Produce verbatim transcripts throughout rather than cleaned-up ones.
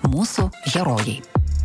Mūsų herojai.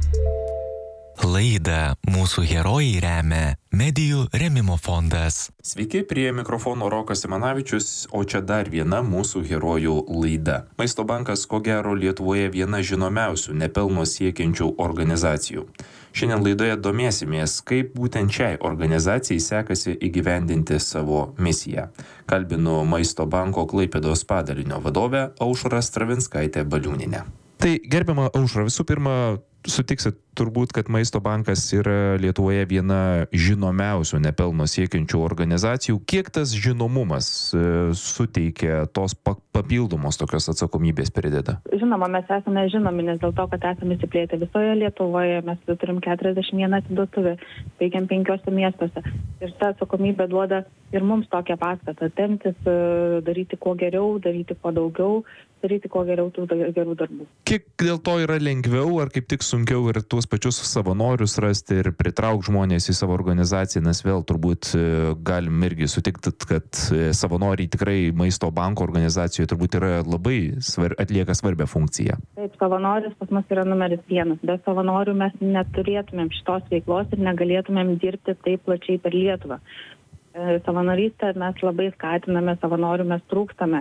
Laidą Mūsų herojai remia Medijų rėmimo fondas. Sveiki, prie mikrofono Rokas Simanavičius, o čia dar viena Mūsų herojų laida. Maisto bankas, ko gero, Lietuvoje viena žinomiausių nepelno siekiančių organizacijų. Šiandien laidoje domėsimės, kaip būtent šiai organizacijai sekasi įgyvendinti savo misiją. Kalbinu Maisto banko Klaipėdos padalinio vadovę Aušrą Stravinskaitę Baliūnienę. Tai gerbiama Aušra, visų pirma, sutiksit turbūt, kad Maisto bankas yra Lietuvoje viena žinomiausių nepelno siekiančių organizacijų. Kiek tas žinomumas e, suteikia tos pa- papildomos tokios atsakomybės prideda? Žinoma, mes esame žinomi, nes dėl to, kad esame įsiplėtę visoje Lietuvoje, mes turim keturiasdešimt vieną atiduotuvę, veikiam penkiuose miestuose. Ir ta atsakomybė duoda ir mums tokią paskatą temptis, daryti kuo geriau, daryti kuo daugiau, daryti kuo geriau tų gerų darbų. Kiek dėl to yra lengviau ar kaip tik sunkiau ir tuos pačius savanorius rasti ir pritraukti žmonės į savo organizaciją, nes vėl turbūt e, galim irgi sutikti, kad e, savanoriai tikrai Maisto banko organizacijoje turbūt yra labai svar, atlieka svarbią funkciją. Taip, savanoris pas mus yra numeris vienas. Be savanorių mes neturėtumėm šitos veiklos ir negalėtumėm dirbti taip plačiai per Lietuvą. E, savanorystę mes labai skatiname, savanorių mes trūkstame.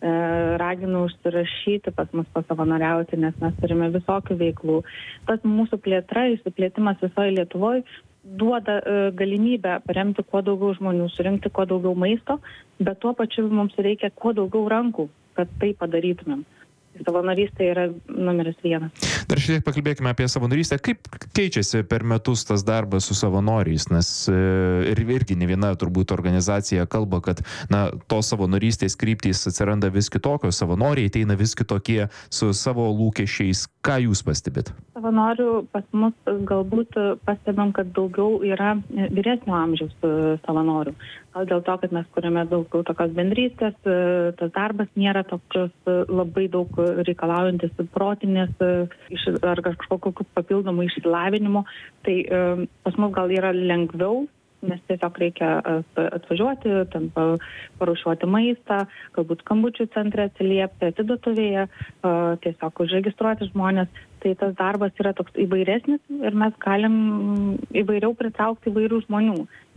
Raginu užsirašyti pas mus pasavanoriauti, nes mes turime visokių veiklų. Tas mūsų plėtra, išsiplėtimas visoje Lietuvoje duoda galimybę paremti kuo daugiau žmonių, surinkti kuo daugiau maisto, bet tuo pačiu mums reikia kuo daugiau rankų, kad tai padarytumėm. Savanorystė yra numeris vienas. Dar šiek tiek pakalbėkime apie savanorystę. Kaip keičiasi per metus tas darbas su savanoriais? Nes ir irgi ne viena turbūt organizacija kalba, kad na, tos savanorystės kryptys atsiranda vis kitokios, savanoriai ateina vis kitokie su savo lūkesčiais. Ką jūs pastebit? Savanorių pas mus galbūt pastebam, kad daugiau yra vyresnio amžiaus savanorių. Gal dėl to, kad mes kuriame daugiau tokios bendrystės, tas darbas nėra tokios labai daug reikalaujantis protinės ar kažkokiu papildomų išsilavinimo. Tai pas mus gal yra lengviau, nes tiesiog reikia atvažiuoti, tam paruošiuoti maistą, galbūt skambučių centre atsiliepti, atiduotuvėje, tiesiog užregistruoti žmonės. Tai tas darbas yra toks įvairesnis ir mes galim įvairiau pritraukti įvairių žmonių.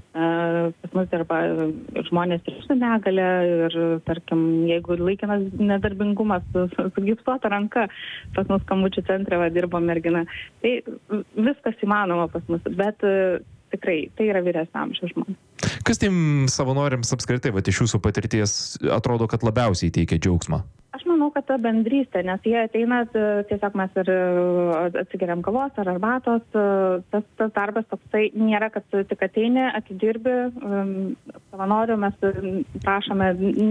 Pas mus dirba žmonės ir su negale ir, tarkim, jeigu laikinas nedarbingumas su, su gipsuota ranka, pas mus skambučių centre va, dirba mergina. Tai viskas įmanoma pas mus, bet tikrai tai yra vyresnio amžiaus žmonės. Kas tiem savanoriams apskritai, va, iš jūsų patirties atrodo, kad labiausiai teikia džiaugsmą? Aš manau, kad ta bendrystė, nes jie ateina, tiesiog mes ir atsigeriam kavos ar arbatos, tas, tas darbas toksai nėra, kad tik ateini, atidirbi, savanorių mes prašome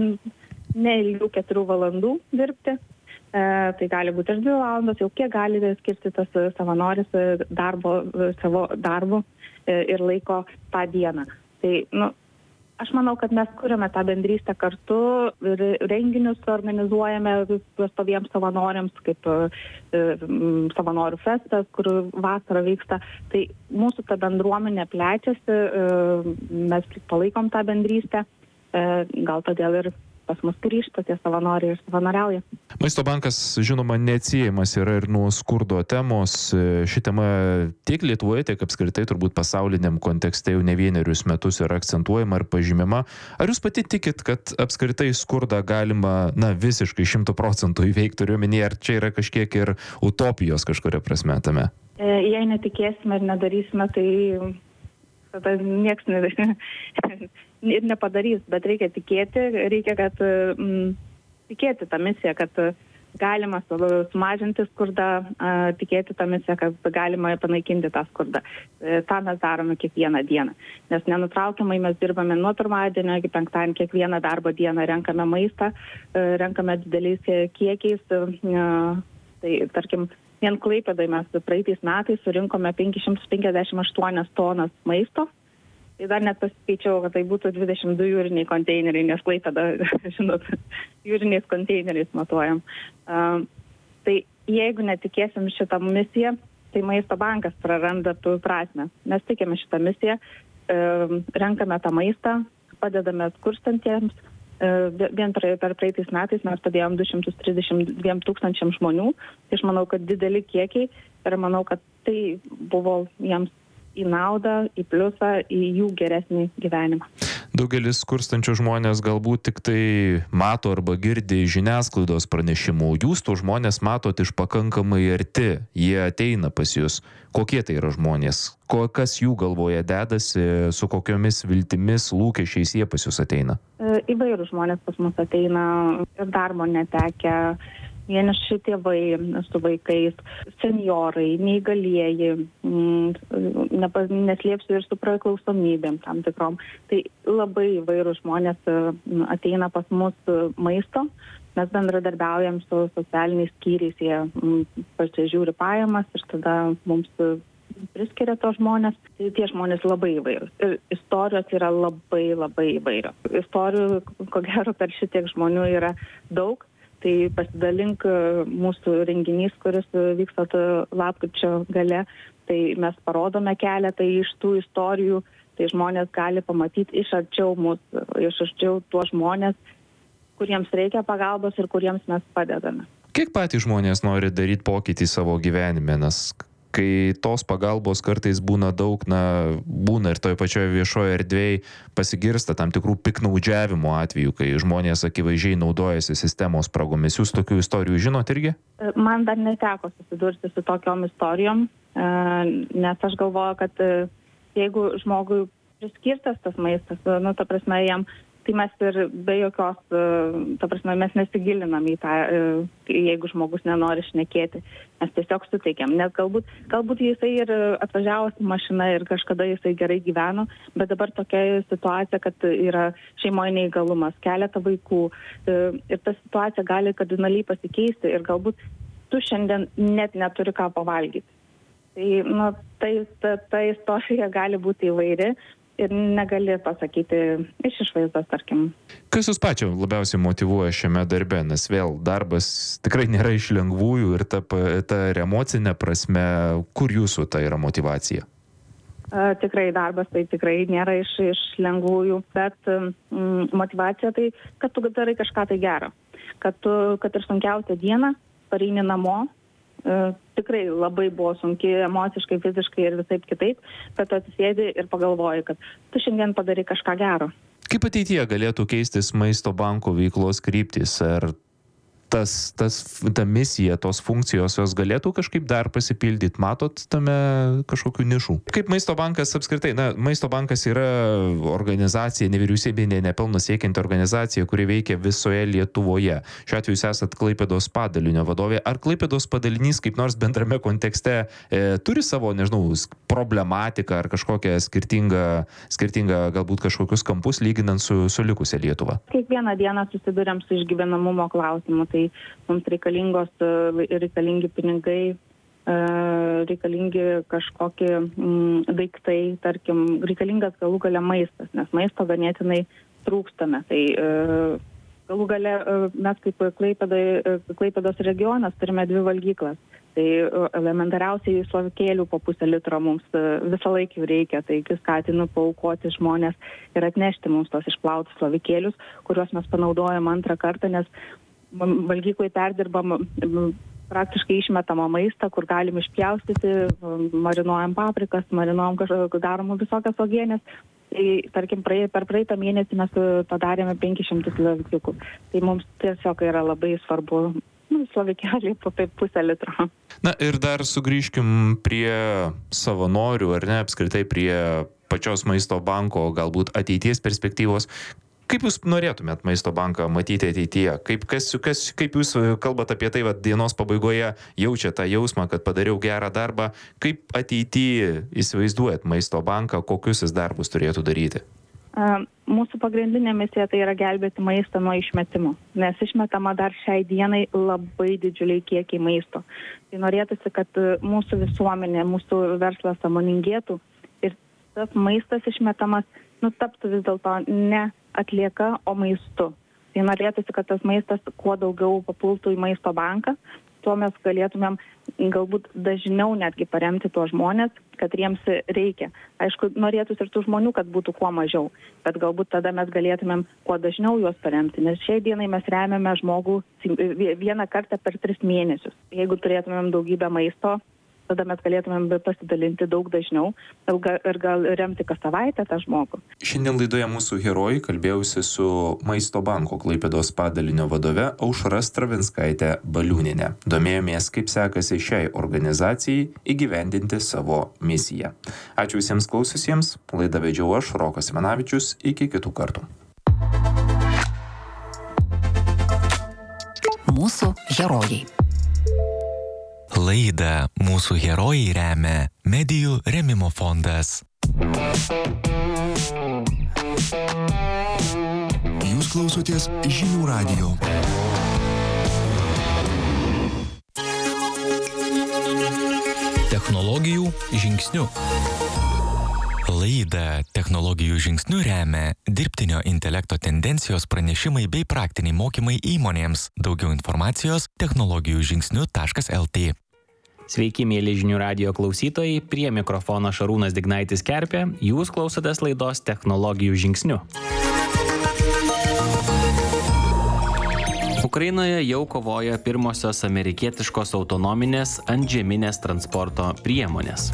ne ilgiau keturių valandų dirbti, tai gali būti ir dvi valandos, jau kiek gali skirti tas savanoris darbo, savo darbu ir laiko tą dieną. Tai, nu, aš manau, kad mes kuriame tą bendrystę kartu ir renginius organizuojame pastoviems savanoriams, kaip e, savanorių festas, kur vasarą vyksta. Tai mūsų ta bendruomenė plečiasi, e, mes palaikom tą bendrystę, e, gal todėl ir pas mus grįžta tie savanoriai ir savanoriauja. Maisto bankas, žinoma, neatsiejamas yra ir nuo skurdo temos. Ši tema tiek Lietuvoje, tiek apskritai turbūt pasauliniam kontekste jau ne vienerius metus yra akcentuojama ir pažymima. Ar jūs pati tikit, kad apskritai skurdą galima, na, visiškai šimtų procentų įveikti, turiu omenyje, ar čia yra kažkiek ir utopijos kažkuria prasme tame? Jei netikėsime ir nedarysime, tai tada nieks ne, ir nepadarys, bet reikia tikėti, reikia, kad mm, tikėti tą misiją, kad galima sumažinti skurdą, tikėti tą misiją, kad galima panaikinti tą skurdą. Ta mes darome kiekvieną dieną, nes nenutraukiamai mes dirbame nuo pirmadienio iki penktadienio, kiekvieną darbo dieną renkame maistą, renkame dideliais kiekiais. Tai, tarkim, vien Klaipėdai mes praeitais metais surinkome penki šimtai penkiasdešimt aštuonias tonas maisto. Tai dar net pasiskaičiau, kad tai būtų dvidešimt du jūriniai konteineriai, nes Klaipėda, žinot, jūriniais konteineriais matuojam. Uh, tai jeigu netikėsim šitą misiją, tai Maisto bankas praranda prasmę. Mes tikime šitą misiją, uh, renkame tą maistą, padedame skurstantiems, Vien per praeitais metais mes padėjom du šimtus trisdešimt dviem tūkstančiam žmonių. Tai aš manau, kad dideli kiekiai ir manau, kad tai buvo jiems į naudą, į pliusą, į jų geresnį gyvenimą. Daugelis skurstančių žmonės galbūt tik tai mato arba girdi žiniasklaidos pranešimų. Jūs tų žmonės matot iš pakankamai arti. Jie ateina pas jūs. Kokie tai yra žmonės? Ko, kas jų galvoje dedasi, su kokiomis viltimis, lūkesčiais jie pas jūs ateina? Įvairūs žmonės pas mus ateina ir darbo netekę, vieniši tėvai su vaikais, senjorai, neįgalieji, neslėpsiu ir su priklausomybėm tam tikrom. Tai labai įvairūs žmonės ateina pas mus maisto. Mes bendradarbiaujam su socialiniais skyriais, jie pasižiūri pajamas ir tada mums priskiria tos žmonės. Tai tie žmonės labai įvairūs. Ir istorijos yra labai, labai įvairios. Istorijų, ko gero, per šitiek žmonių yra daug. Tai pasidalink mūsų renginys, kuris vyksta lapkričio gale, tai mes parodome keletą iš tų istorijų, tai žmonės gali pamatyti iš arčiau mūsų, iš arčiau tuos žmonės, kuriems reikia pagalbos ir kuriems mes padedame. Kiek patys žmonės nori daryti pokytį savo gyvenime, nes kai tos pagalbos kartais būna daug, na, būna ir toje pačioje viešoje erdvėje pasigirsta tam tikrų piknaudžiavimo atvejų, kai žmonės akivaizdžiai naudojasi sistemos spragomis. Jūs tokių istorijų žinot irgi? Man dar neteko susidurti su tokiom istorijom, nes aš galvoju, kad jeigu žmogui priskirtas tas maistas, nu, ta prasme, jam tai mes ir be jokios, ta prasme, mes nesigilinam į tą, jeigu žmogus nenori šnekėti, mes tiesiog suteikiam, nes galbūt, galbūt jisai ir atvažiavo su mašina ir kažkada jisai gerai gyveno, bet dabar tokia situacija, kad yra šeimoje neįgalumas, keletą vaikų ir ta situacija gali kardinaliai pasikeisti ir galbūt tu šiandien net neturi ką pavalgyti. Tai, nu, tai ta, ta istorija gali būti įvairi. Ir negali pasakyti iš išvaizdos, tarkim. Kas jūs pačio labiausiai motyvuoja šiame darbe? Nes vėl darbas tikrai nėra iš lengvųjų ir ta, ta emocinė prasme, kur jūsų ta yra motyvacija? A, tikrai darbas tai tikrai nėra iš, iš lengvųjų, bet mm, motyvacija tai, kad tu darai kažką tai gero. Kad, tu, kad ir sunkiausią dieną pareini namo. Uh, tikrai labai buvo sunki emociškai, fiziškai ir visaip kitaip, bet tu atsisėdi ir pagalvoji, kad tu šiandien padarai kažką gero. Kaip ateityje galėtų keistis Maisto banko veiklos kryptis? Ar tas, tas, ta misija, tos funkcijos, jos galėtų kažkaip dar pasipildyti? Matot tame kažkokių nišų? Kaip Maisto bankas apskritai? Na, Maisto bankas yra organizacija, nevyriausybinė, nepelno siekianti organizacija, kuri veikia visoje Lietuvoje. Šiuo atveju jūs esat Klaipėdos padalinio vadovė. Ar Klaipėdos padalinys kaip nors bendrame kontekste e, turi savo, nežinau, problematiką ar kažkokią skirtingą, skirtingą galbūt kažkokius kampus lyginant su, su likusia Lietuva? Kiekvieną dieną susiduriam su išgyvenamumo klausimu. Tai mums reikalingos, reikalingi pinigai, reikalingi kažkokie daiktai, tarkim, reikalingas galų gale maistas, nes maisto ganėtinai trūkstame. Tai galų gale mes kaip Klaipėdos regionas turime dvi valgyklas. Tai elementariausiai slovikėlių po pusę litro mums visą laiką jų reikia, tai skatinu paaukoti žmonės ir atnešti mums tos išplautus slovikėlius, kuriuos mes panaudojam antrą kartą, nes valgyklai perdirbam praktiškai išmetamą maistą, kur galim išpjaustyti, marinuojam paprikas, marinuojam kažkokią, darom visokias uogienės. Tai, tarkim, prae, per praeitą mėnesį mes padarėme penkis šimtus slovikėlių. Tai mums tiesiog yra labai svarbu, nu, slovikėliai po pusę litro. Na ir dar sugrįžkim prie savanorių, ar ne, apskritai prie pačios Maisto banko galbūt ateities perspektyvos. Kaip jūs norėtumėt Maisto banką matyti ateityje? Kaip, kas, kas, kaip jūs kalbat apie tai, kad dienos pabaigoje jaučia tą jausmą, kad padariau gerą darbą? Kaip ateityje įsivaizduojat Maisto banką, kokius jis darbus turėtų daryti? Mūsų pagrindinė misija tai yra gelbėti maistą nuo išmetimo, nes išmetama dar šiai dienai labai didžiuliai kiekiai maisto. Tai norėtųsi, kad mūsų visuomenė, mūsų verslas sąmoningėtų ir tas maistas išmetamas nutaptų vis dėlto ne atlieka, o maistu. Tai norėtųsi, kad tas maistas kuo daugiau papultų į Maisto banką tuo mes galėtumėm galbūt dažniau netgi paremti tuos žmonės, kad jiems reikia. Aišku, norėtųsi ir tų žmonių, kad būtų kuo mažiau, bet galbūt tada mes galėtumėm kuo dažniau juos paremti, nes šiai dienai mes remiame žmogų vieną kartą per tris mėnesius. Jeigu turėtumėm daugybę maisto, tada mes galėtumėm pasidalinti daug dažniau ir gal remti kas savaitę tą žmogų. Šiandien laidoje mūsų herojai kalbėjausi su Maisto banko Klaipėdos padalinio vadove Aušra Stravinskaitė Baliūnienė. Domėjomės, kaip sekasi šiai organizacijai įgyvendinti savo misiją. Ačiū visiems klausiusiems. Laidą vedžiau aš, Rokas Simanavičius. Iki kitų kartų. Mūsų herojai. Laidą Mūsų herojai remia Medijų rėmimo fondas. Jūs klausotės Žinių radijo. Technologijų žingsniu. Laidą Technologijų žingsniu remia dirbtinio intelekto tendencijos pranešimai bei praktiniai mokymai įmonėms. Daugiau informacijos technologijų žingsniu taškas lt. Sveiki, mėly Žinių radijo klausytojai, prie mikrofono Šarūnas Dignaitis Kerpė, jūs klausotės laidos Technologijų žingsniu. Ukrainoje jau kovoja pirmosios amerikietiškos autonominės antžeminės transporto priemonės.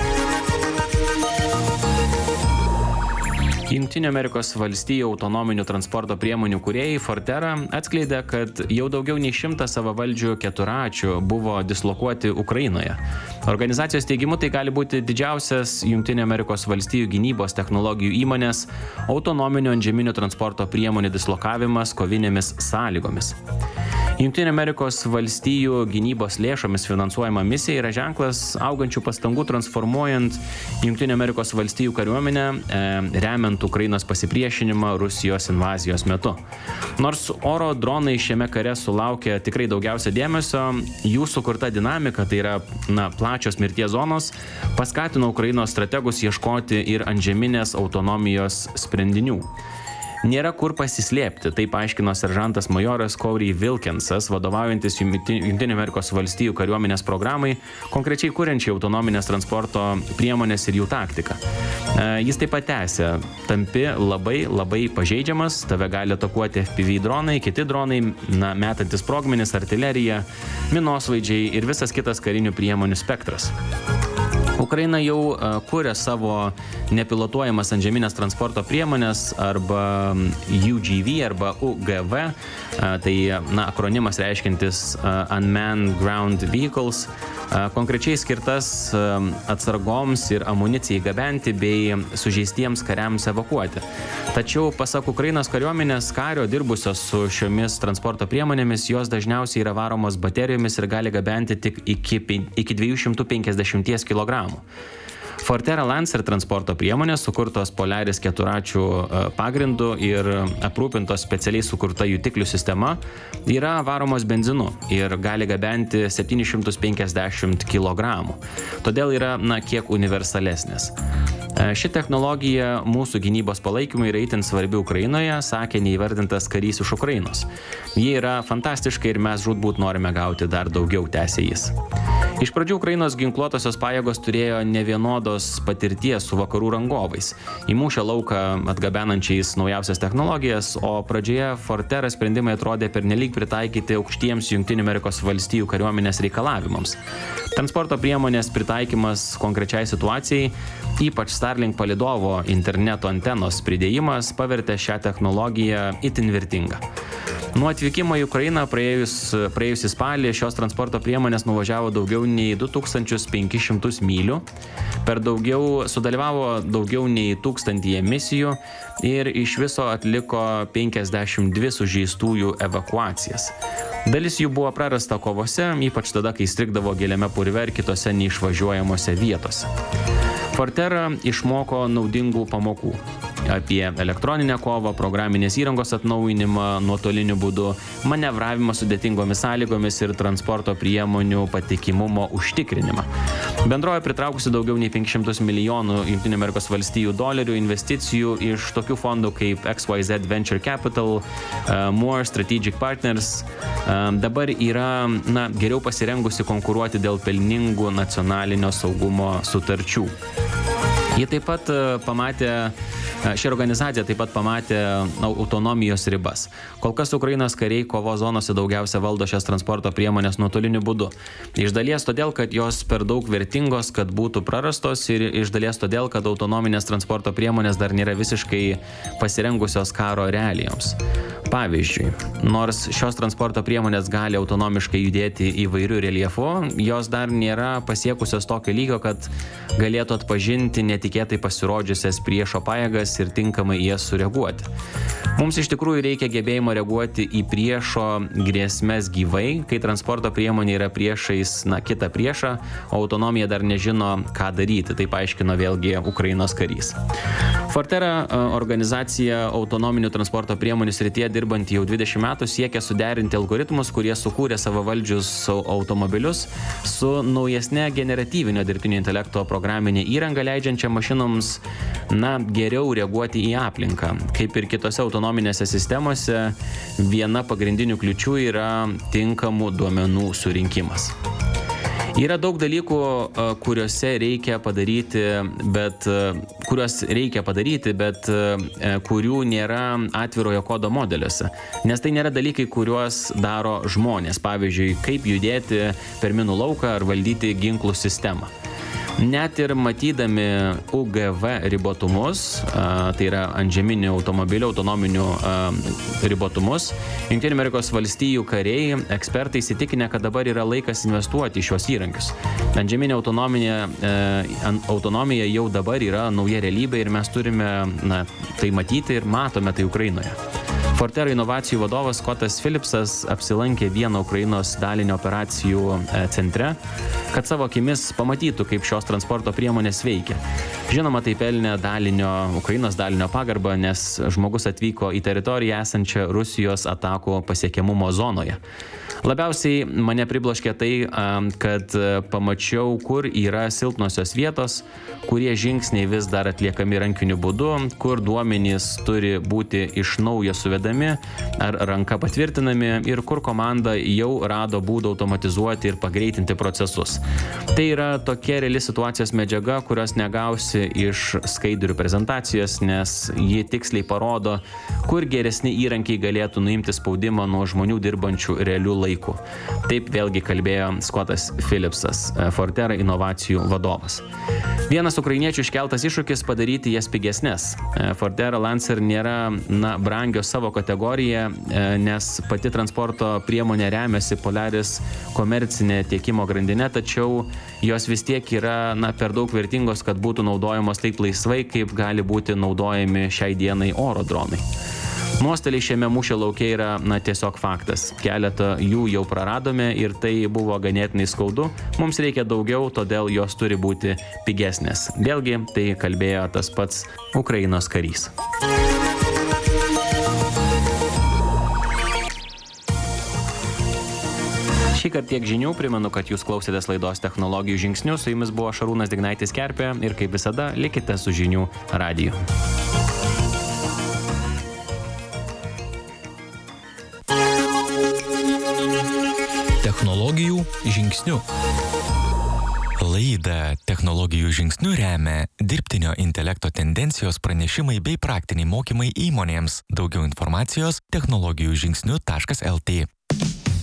Jungtinių Amerikos valstijų autonominių transporto priemonių kūrėjai Fortera atskleidė, kad jau daugiau nei šimtas savavaldžių keturračių buvo dislokuoti Ukrainoje. Organizacijos teigimu tai gali būti didžiausias Jungtinių Amerikos valstijų gynybos technologijų įmonės autonominių antžeminių transporto priemonių dislokavimas kovinėmis sąlygomis. Jungtinių Amerikos valstijų gynybos lėšomis finansuojama misija yra ženklas augančių pastangų transformuojant Jungtinių Amerikos valstijų kariuomenę, e, remiant Ukrainos pasipriešinimą Rusijos invazijos metu. Nors oro dronai šiame kare sulaukė tikrai daugiausia dėmesio, jų sukurta dinamika, tai yra na, plačios mirties zonos, paskatino Ukrainos strategus ieškoti ir antžeminės autonomijos sprendinių. Nėra kur pasislėpti, tai paaiškino seržantas majoras Corey Wilkinsas, vadovaujantis Jungtinių Amerikos valstijų kariuomenės programai, konkrečiai kuriančiai autonominės transporto priemonės ir jų taktiką. Jis taip pat tęsė, tampi labai labai pažeidžiamas, tave gali atakuoti F P V dronai, kiti dronai, na, metantis sprogmenis, artilerija, minosvaidžiai ir visas kitas karinių priemonių spektras. Ukraina jau uh, kuria savo nepilotuojamas antžeminės transporto priemonės arba U G V arba U G V, uh, tai na, akronimas reiškiantis uh, Unmanned Ground Vehicles, uh, konkrečiai skirtas uh, atsargoms ir amunicijai gabenti bei sužeistiems kariams evakuoti. Tačiau, pasak Ukrainos kariuomenės kario dirbusios su šiomis transporto priemonėmis, jos dažniausiai yra varomos baterijomis ir gali gabenti tik iki, iki dviejų šimtų penkiasdešimt kilogramų. Fortera Lancer transporto priemonės, sukurtos Polaris keturračių pagrindų ir aprūpintos specialiai sukurta jutiklių sistema, yra varomos benzinu ir gali gabenti septynis šimtus penkiasdešimt kilogramų. Todėl yra, na, kiek universalesnės. Ši technologija mūsų gynybos palaikymui yra itin svarbi Ukrainoje, sakė neįvardintas karys iš Ukrainos. Ji yra fantastiška ir mes žūtbūt norime gauti dar daugiau, tęsė jis. Iš pradžių Ukrainos ginkluotosios pajėgos turėjo nevienodos patirties su vakarų rangovais, į mūšio lauką atgabenančiais naujausias technologijas, o pradžioje Fortera sprendimai atrodė pernelyg pritaikyti aukštiems Jungtinių Amerikos valstijų kariuomenės reikalavimams. Transporto priemonės pritaikymas konkrečiai situacijai, ypač Starlink palidovo interneto antenos pridėjimas, pavertė šią technologiją itin vertingą. Nuo atvykimo į Ukrainą praėjus, praėjusį spalį šios transporto priemonės nuvažiavo daugiau nei du tūkstančius penkis šimtus mylių, per daugiau, sudalyvavo daugiau nei tūkstantyje misijų ir iš viso atliko penkiasdešimt dvi sužeistųjų evakuacijas. Dalis jų buvo prarasta kovose, ypač tada, kai strigdavo giliame purve ir kitose neišvažiuojamose vietose. Fortera išmoko naudingų pamokų. apie elektroninę kovą, programinės įrangos atnaujinimą nuotoliniu būdu, manevravimą sudėtingomis sąlygomis ir transporto priemonių patikimumo užtikrinimą. Bendrovė pritraukusi daugiau nei penkis šimtus milijonų Jungtinių Amerikos valstijų dolerių investicijų iš tokių fondų kaip X Y Z Venture Capital, uh, Moore Strategic Partners, uh, dabar yra na, geriau pasirengusi konkuruoti dėl pelningų nacionalinio saugumo sutarčių. Jie taip pat pamatė, ši organizacija taip pat pamatė autonomijos ribas. Kol kas Ukrainos kariai kovo zonose daugiausia valdo šias transporto priemonės nuotoliniu būdu. Iš dalies todėl, kad jos per daug vertingos, kad būtų prarastos ir iš dalies todėl, kad autonominės transporto priemonės dar nėra visiškai pasirengusios karo realijoms. Pavyzdžiui, nors šios transporto priemonės gali autonomiškai judėti įvairių reljefų, jos dar nėra pasiekusios tokio lygio, kad galėtų atpažinti netikėtai pasirodžiusias priešo pajėgas ir tinkamai jas sureaguoti. Mums iš tikrųjų reikia gebėjimo reaguoti į priešo grėsmes gyvai, kai transporto priemonė yra priešais na, kitą priešą, o autonomija dar nežino, ką daryti, tai paaiškino vėlgi Ukrainos karys. Fortera organizacija autonominių transporto priemonių srityje dirbanti jau dvidešimt metų siekia suderinti algoritmus, kurie sukūrė savavaldžius automobilius su naujesne generatyvinio dirbtinio intelekto programinė įranga, leidžiančia mašinoms na, geriau reaguoti į aplinką. Kaip ir kitose autonominėse sistemose, viena pagrindinių kliučių yra tinkamų duomenų surinkimas. Yra daug dalykų, kuriuose reikia padaryti, bet, kuriuos reikia padaryti, bet kurių nėra atvirojo kodo modeliuose. Nes tai nėra dalykai, kuriuos daro žmonės. Pavyzdžiui, kaip judėti per minų lauką ar valdyti ginklų sistemą. Net ir matydami U G V ribotumus, tai yra antžeminių automobilių autonominių ribotumus, Jungtinių Amerikos valstijų kariai, ekspertai įsitikinę, kad dabar yra laikas investuoti į šios įrankius. Antžeminė autonomija, autonomija jau dabar yra nauja realybė ir mes turime na, tai matyti ir matome tai Ukrainoje. Fortera inovacijų vadovas Scottas Phillipsas apsilankė vieno Ukrainos dalinio operacijų centre, kad savo akimis pamatytų, kaip šios transporto priemonės veikia. Žinoma, tai pelnė dalinio, Ukrainos dalinio pagarbą, nes žmogus atvyko į teritoriją esančią Rusijos atakų pasiekiamumo zonoje. Labiausiai mane pribloškė tai, kad pamačiau, kur yra silpnosios vietos, kurie žingsniai vis dar atliekami rankiniu būdu, kur duomenys turi būti iš naujo suvedami ar ranka patvirtinami ir kur komanda jau rado būdų automatizuoti ir pagreitinti procesus. Tai yra tokia reali situacijos medžiaga, kurios negausi iš skaidrių prezentacijos, nes ji tiksliai parodo, kur geresni įrankiai galėtų nuimti spaudimą nuo žmonių dirbančių realių laikų. Taip vėlgi kalbėjo Scottas Phillipsas, Fortera inovacijų vadovas. Vienas ukrainiečių iškeltas iššūkis padaryti jas pigesnes. Fortera Lancer nėra na, brangios savo kategoriją, nes pati transporto priemonė remiasi Polaris komercinė tiekimo grandinė, tačiau jos vis tiek yra na, per daug vertingos, kad būtų naudojamos taip laisvai, kaip gali būti naudojami šiai dienai oro dronai. Nuostoliai šiame mūšio lauke yra na, tiesiog faktas. Keletą jų jau praradome ir tai buvo ganėtinai skaudu. Mums reikia daugiau, todėl jos turi būti pigesnės. Vėlgi, tai kalbėjo tas pats Ukrainos karys. Šįkart tiek žinių, primenu, kad jūs klausėtės laidos Technologijų žingsnių, su jumis buvo Šarūnas Dignaitis Kerpė ir kaip visada likite su Žinių radiju. Technologijų žingsnių. Laidą Technologijų žingsnių remia dirbtinio intelekto tendencijos pranešimai bei praktiniai mokymai įmonėms. Daugiau informacijos technologijų žingsnių taškas el tė.